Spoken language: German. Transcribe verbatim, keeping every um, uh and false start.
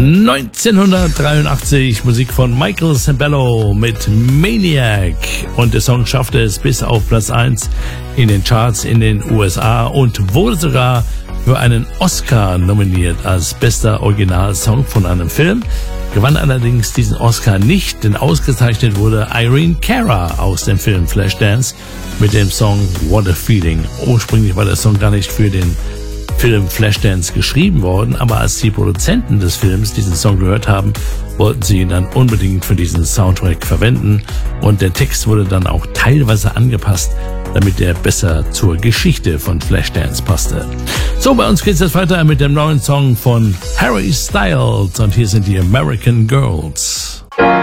neunzehnhundertdreiundachtzig, Musik von Michael Sembello mit Maniac. Und der Song schaffte es bis auf Platz eins in den Charts in den U S A und wurde sogar für einen Oscar nominiert als bester Originalsong von einem Film. Gewann allerdings diesen Oscar nicht, denn ausgezeichnet wurde Irene Cara aus dem Film Flashdance mit dem Song What a Feeling. Ursprünglich war der Song gar nicht für den Film Flashdance geschrieben worden, aber als die Produzenten des Films diesen Song gehört haben, wollten sie ihn dann unbedingt für diesen Soundtrack verwenden und der Text wurde dann auch teilweise angepasst, damit er besser zur Geschichte von Flashdance passte. So, bei uns geht's jetzt weiter mit dem neuen Song von Harry Styles und hier sind die American Girls.